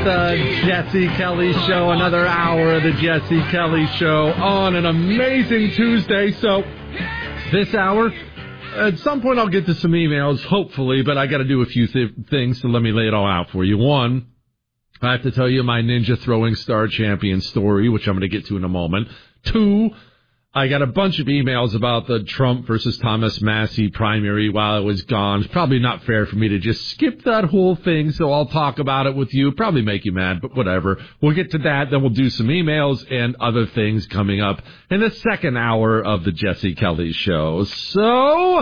the Jesse Kelly Show, another hour of the Jesse Kelly Show on an amazing Tuesday. So this hour, at some point I'll get to some emails, hopefully, but I got to do a few things, so let me lay it all out for you. One, I have to tell you my Ninja Throwing Star Champion story, which I'm going to get to in a moment. Two, I got a bunch of emails about the Trump versus Thomas Massie primary while I was gone. It's probably not fair for me to just skip that whole thing, so I'll talk about it with you. Probably make you mad, but whatever. We'll get to that, then we'll do some emails and other things coming up in the second hour of the Jesse Kelly Show. So,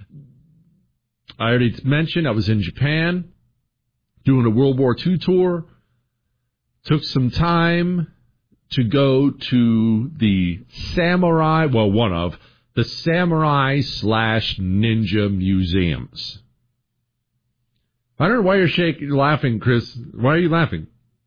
I already mentioned I was in Japan doing a World War II tour. Took some time to go to the samurai, well, one of the samurai/ninja museums. I don't know why you're laughing, Chris. Why are you laughing?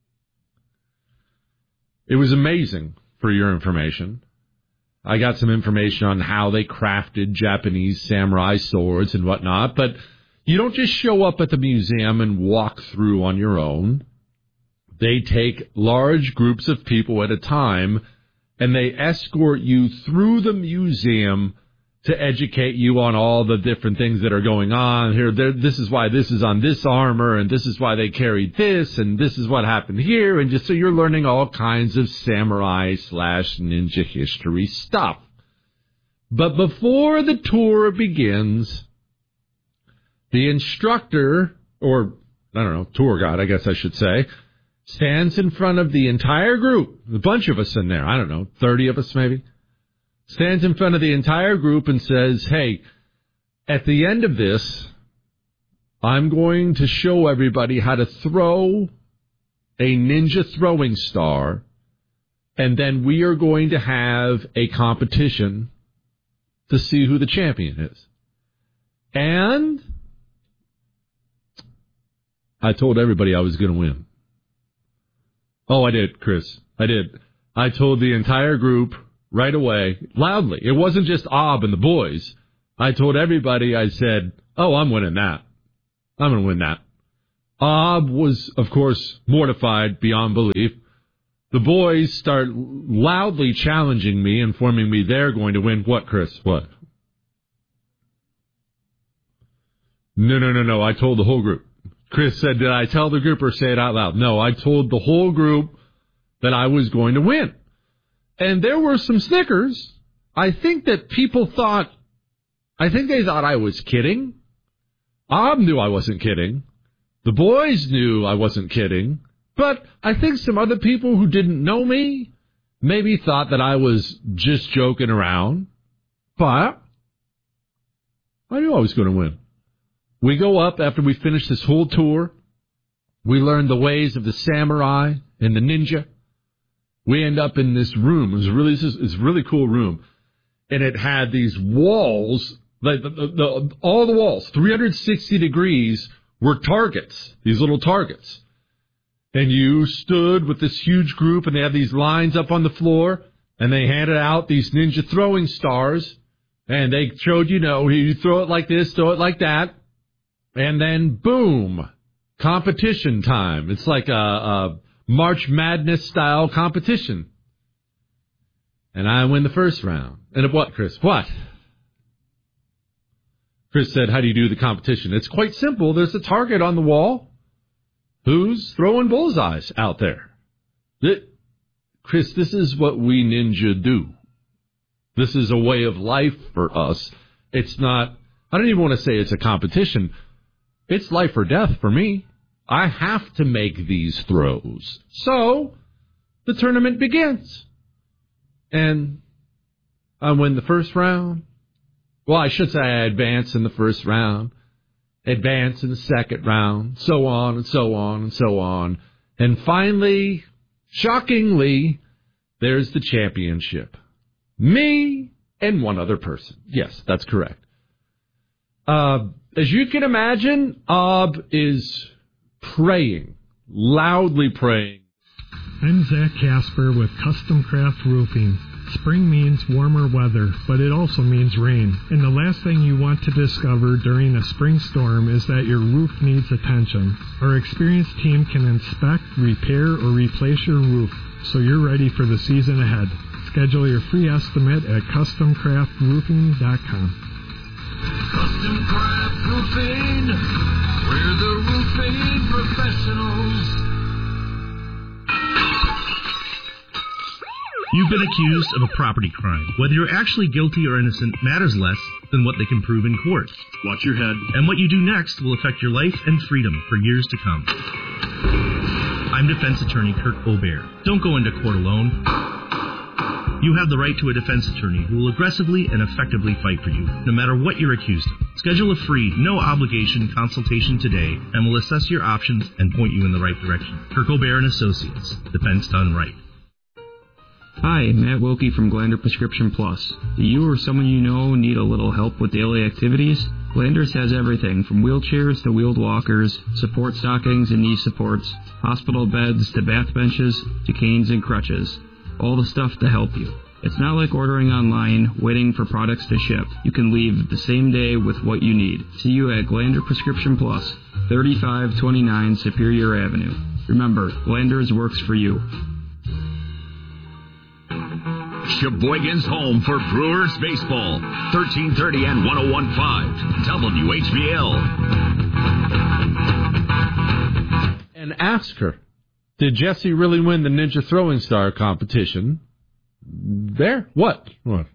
It was amazing, for your information. I got some information on how they crafted Japanese samurai swords and whatnot, but you don't just show up at the museum and walk through on your own. They take large groups of people at a time, and they escort you through the museum to educate you on all the different things that are going on. Here, this is why this is on this armor, and this is why they carried this, and this is what happened here, and just so you're learning all kinds of samurai/ninja history stuff. But before the tour begins, the instructor, or I don't know, tour guide, I guess I should say, stands in front of the entire group, a bunch of us in there, I don't know, 30 of us maybe, stands in front of the entire group and says, hey, at the end of this, I'm going to show everybody how to throw a ninja throwing star, and then we are going to have a competition to see who the champion is. And I told everybody I was going to win. Oh, I did, Chris. I did. I told the entire group right away, loudly. It wasn't just Ob and the boys. I told everybody, I said, oh, I'm winning that. I'm going to win that. Ob was, of course, mortified beyond belief. The boys start loudly challenging me, informing me they're going to win. What, Chris? What? No. I told the whole group. Chris said, did I tell the group or say it out loud? No, I told the whole group that I was going to win. And there were some snickers. I think that people thought, I was kidding. Ob knew I wasn't kidding. The boys knew I wasn't kidding. But I think some other people who didn't know me maybe thought that I was just joking around. But I knew I was going to win. We go up after we finish this whole tour. We learn the ways of the samurai and the ninja. We end up in this room. It was a really cool room. And it had these walls, like all the walls, 360 degrees, were targets, these little targets. And you stood with this huge group, and they had these lines up on the floor, and they handed out these ninja throwing stars. And they showed, you throw it like this, throw it like that. And then, boom, competition time. It's like a March Madness style competition. And I win the first round. And what, Chris? What? Chris said, how do you do the competition? It's quite simple. There's a target on the wall. Who's throwing bullseyes out there? Chris, this is what we ninja do. This is a way of life for us. It's not, I don't even want to say it's a competition. It's life or death for me. I have to make these throws. So, the tournament begins. And I win the first round. Well, I should say I advance in the first round. Advance in the second round. So on and so on and so on. And finally, shockingly, there's the championship. Me and one other person. Yes, that's correct. As you can imagine, Ob is praying, loudly praying. I'm Zach Casper with Custom Craft Roofing. Spring means warmer weather, but it also means rain. And the last thing you want to discover during a spring storm is that your roof needs attention. Our experienced team can inspect, repair, or replace your roof so you're ready for the season ahead. Schedule your free estimate at CustomCraftRoofing.com. Custom Craft Roofing, we're the roofing professionals. You've been accused of a property crime. Whether you're actually guilty or innocent matters less than what they can prove in court. Watch your head. And what you do next will affect your life and freedom for years to come. I'm defense attorney Kurt Colbert. Don't go into court alone. You have the right to a defense attorney who will aggressively and effectively fight for you, no matter what you're accused of. Schedule a free, no-obligation consultation today, and we'll assess your options and point you in the right direction. Kurt Colbert and Associates. Defense done right. Hi, Matt Wilkie from Glander Prescription Plus. Do you or someone you know need a little help with daily activities? Glanders has everything from wheelchairs to wheeled walkers, support stockings and knee supports, hospital beds to bath benches to canes and crutches. All the stuff to help you. It's not like ordering online, waiting for products to ship. You can leave the same day with what you need. See you at Glander Prescription Plus, 3529 Superior Avenue. Remember, Glanders works for you. Sheboygan's home for Brewers baseball. 1330 and 101.5 WHBL. And ask her, did Jesse really win the Ninja Throwing Star competition? There. What? Why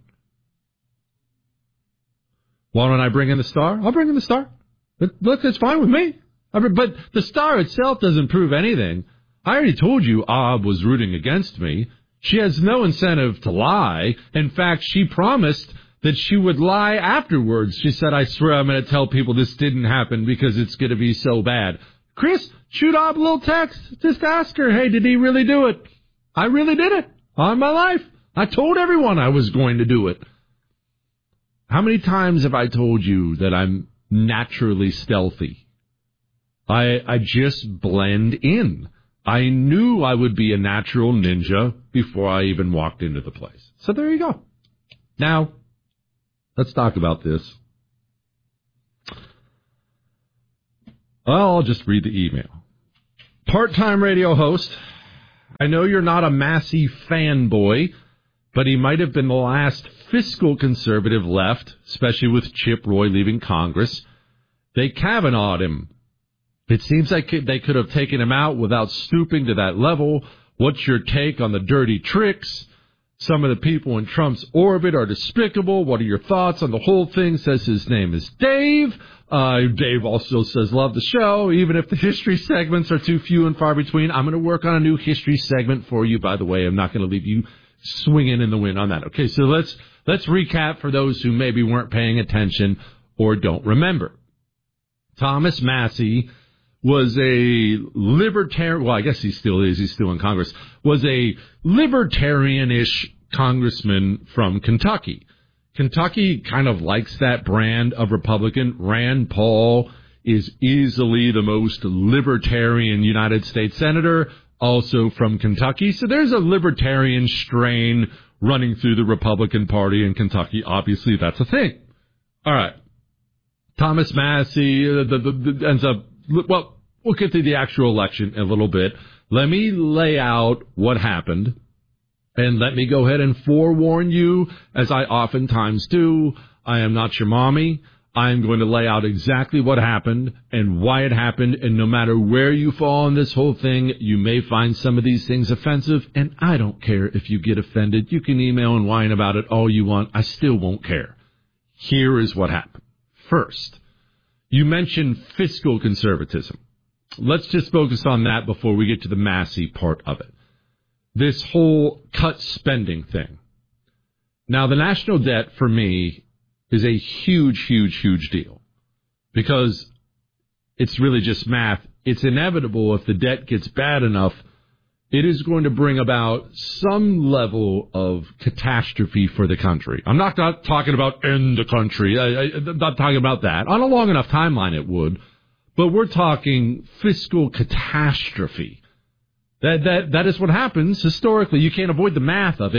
don't I bring in the star? I'll bring in the star. Look, it's fine with me. But the star itself doesn't prove anything. I already told you Ob was rooting against me. She has no incentive to lie. In fact, she promised that she would lie afterwards. She said, I swear I'm going to tell people this didn't happen because it's going to be so bad. Chris, shoot Ob a little text. Just ask her, hey, did he really do it? I really did it. On my life. I told everyone I was going to do it. How many times have I told you that I'm naturally stealthy? I just blend in. I knew I would be a natural ninja before I even walked into the place. So there you go. Now, let's talk about this. Well, I'll just read the email. Part-time radio host. I know you're not a Massey fanboy, but he might have been the last fiscal conservative left, especially with Chip Roy leaving Congress. They Kavanaugh'd him. It seems like they could have taken him out without stooping to that level. What's your take on the dirty tricks? Some of the people in Trump's orbit are despicable. What are your thoughts on the whole thing? Says his name is Dave. Dave also says, love the show, even if the history segments are too few and far between. I'm going to work on a new history segment for you, by the way. I'm not going to leave you swinging in the wind on that. Okay, so let's recap for those who maybe weren't paying attention or don't remember. Thomas Massey was a libertarian, well, I guess he still is, he's still in Congress, was a libertarian-ish congressman from Kentucky. Kentucky kind of likes that brand of Republican. Rand Paul is easily the most libertarian United States senator, also from Kentucky. So there's a libertarian strain running through the Republican Party in Kentucky. Obviously, that's a thing. All right. Thomas Massey ends up, well, we'll get to the actual election in a little bit. Let me lay out what happened, and let me go ahead and forewarn you, as I oftentimes do. I am not your mommy. I am going to lay out exactly what happened and why it happened, and no matter where you fall in this whole thing, you may find some of these things offensive, and I don't care if you get offended. You can email and whine about it all you want. I still won't care. Here is what happened. First, you mentioned fiscal conservatism. Let's just focus on that before we get to the Massey part of it. This whole cut spending thing. Now, the national debt for me is a huge, huge, huge deal because it's really just math. It's inevitable if the debt gets bad enough, it is going to bring about some level of catastrophe for the country. I'm not talking about end the country. I'm not talking about that. On a long enough timeline, it would. But we're talking fiscal catastrophe. That is what happens historically. You can't avoid the math of it.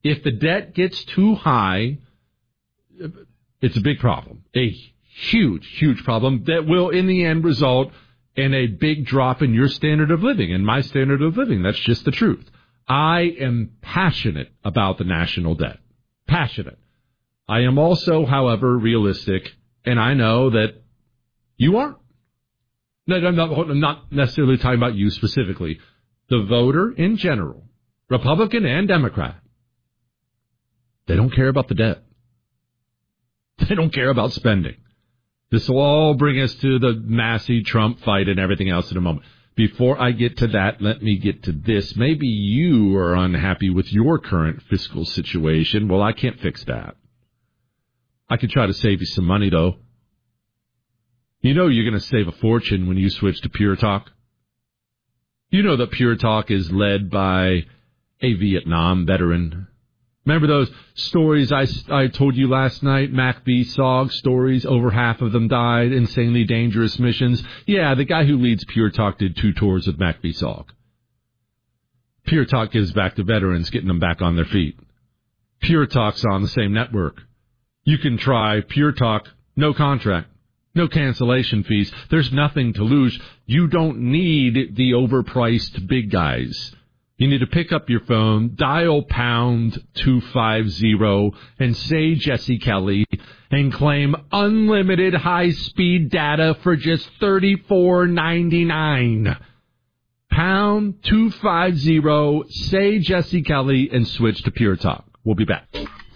If the debt gets too high, it's a big problem. A huge, huge problem that will, in the end, result in a big drop in your standard of living and my standard of living. That's just the truth. I am passionate about the national debt. Passionate. I am also, however, realistic, and I know that you aren't. No, I'm not necessarily talking about you specifically. The voter in general, Republican and Democrat, they don't care about the debt. They don't care about spending. This will all bring us to the Massey Trump fight and everything else in a moment. Before I get to that, let me get to this. Maybe you are unhappy with your current fiscal situation. Well, I can't fix that. I could try to save you some money, though. You know you're going to save a fortune when you switch to Pure Talk. You know that Pure Talk is led by a Vietnam veteran. Remember those stories I told you last night, MACV-SOG stories? Over half of them died, insanely dangerous missions. Yeah, the guy who leads Pure Talk did 2 tours of MACV-SOG. Pure Talk gives back to veterans, getting them back on their feet. Pure Talk's on the same network. You can try Pure Talk, no contract, no cancellation fees. There's nothing to lose. You don't need the overpriced big guys. You need to pick up your phone, dial pound 250, and say Jesse Kelly, and claim unlimited high-speed data for just $34.99. Pound 250, say Jesse Kelly, and switch to Pure Talk. We'll be back.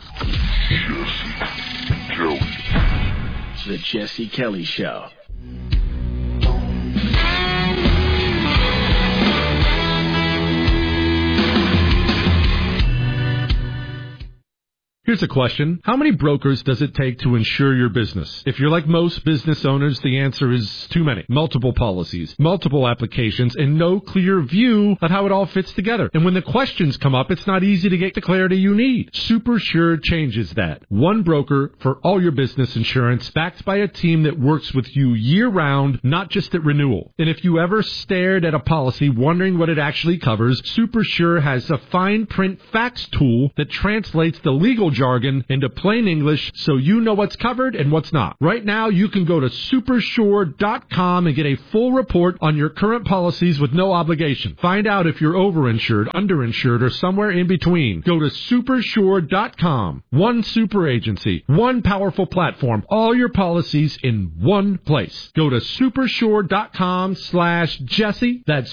The Jesse Kelly Show. Here's a question. How many brokers does it take to insure your business? If you're like most business owners, the answer is too many. Multiple policies, multiple applications, and no clear view of how it all fits together. And when the questions come up, it's not easy to get the clarity you need. SuperSure changes that. One broker for all your business insurance, backed by a team that works with you year-round, not just at renewal. And if you ever stared at a policy wondering what it actually covers, SuperSure has a fine print facts tool that translates the legal jargon into plain English so you know what's covered and what's not. Right now, you can go to supersure.com and get a full report on your current policies with no obligation. Find out if you're overinsured, underinsured, or somewhere in between. Go to supersure.com. One super agency, one powerful platform, all your policies in one place. Go to supersure.com/Jesse. That's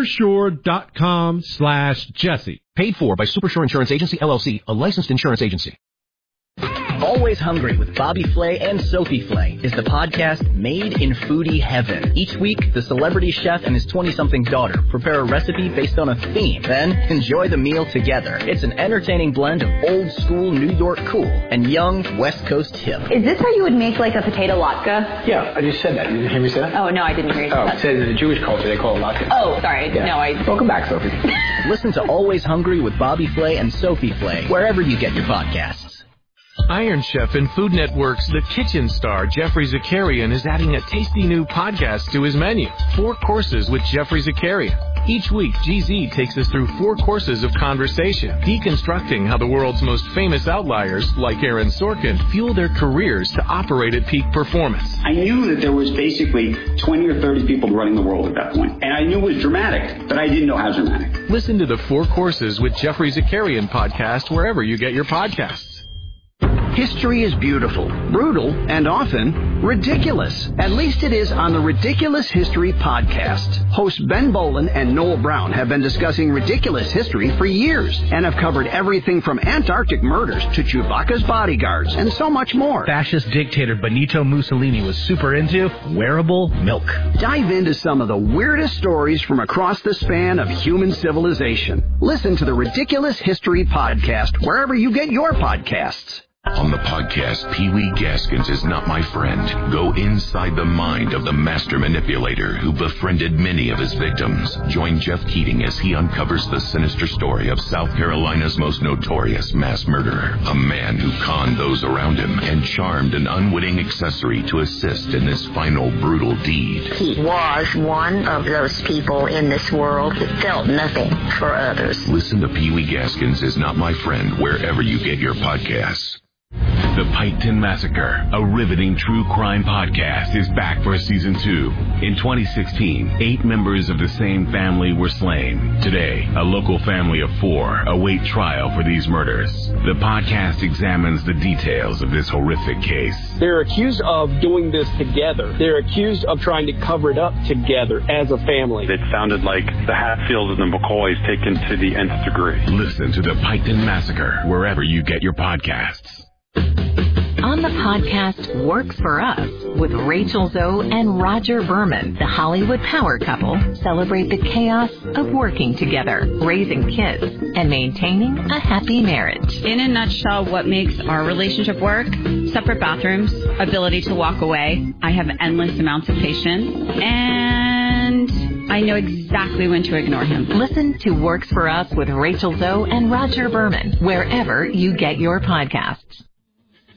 supersure.com/Jesse. Paid for by Supersure Insurance Agency, LLC, a licensed insurance agency. Always Hungry with Bobby Flay and Sophie Flay is the podcast made in foodie heaven. Each week, the celebrity chef and his 20-something daughter prepare a recipe based on a theme, then enjoy the meal together. It's an entertaining blend of old school New York cool and young West Coast hip. Is this how you would make like a potato latke? Yeah, I just said that. Did you hear me say that? Oh, no, I didn't hear you say that. It says in the Jewish culture they call it latke. Oh, sorry. Yeah. No, Welcome back, Sophie. Listen to Always Hungry with Bobby Flay and Sophie Flay wherever you get your podcasts. Iron Chef and Food Network's The Kitchen star, Jeffrey Zakarian, is adding a tasty new podcast to his menu, 4 Courses with Jeffrey Zakarian. Each week, GZ takes us through 4 courses of conversation, deconstructing how the world's most famous outliers, like Aaron Sorkin, fuel their careers to operate at peak performance. I knew that there was basically 20 or 30 people running the world at that point. And I knew it was dramatic, but I didn't know how dramatic. Listen to the 4 Courses with Jeffrey Zakarian podcast wherever you get your podcasts. History is beautiful, brutal, and often ridiculous. At least it is on the Ridiculous History podcast. Hosts Ben Bolin and Noel Brown have been discussing ridiculous history for years and have covered everything from Antarctic murders to Chewbacca's bodyguards and so much more. Fascist dictator Benito Mussolini was super into wearable milk. Dive into some of the weirdest stories from across the span of human civilization. Listen to the Ridiculous History podcast wherever you get your podcasts. On the podcast, Pee Wee Gaskins Is Not My Friend, go inside the mind of the master manipulator who befriended many of his victims. Join Jeff Keating as he uncovers the sinister story of South Carolina's most notorious mass murderer. A man who conned those around him and charmed an unwitting accessory to assist in this final brutal deed. He was one of those people in this world who felt nothing for others. Listen to Pee Wee Gaskins Is Not My Friend wherever you get your podcasts. The Piketon Massacre, a riveting true crime podcast, is back for season 2. In 2016, 8 members of the same family were slain. Today, a local family of 4 await trial for these murders. The podcast examines the details of this horrific case. They're accused of doing this together. They're accused of trying to cover it up together as a family. It sounded like the Hatfields and the McCoys taken to the nth degree. Listen to The Piketon Massacre wherever you get your podcasts. On the podcast Works For Us with Rachel Zoe and Roger Berman, the Hollywood power couple celebrate the chaos of working together, raising kids, and maintaining a happy marriage. In a nutshell, what makes our relationship work? Separate bathrooms, ability to walk away. I have endless amounts of patience, and I know exactly when to ignore him. Listen to Works For Us with Rachel Zoe and Roger Berman wherever you get your podcasts.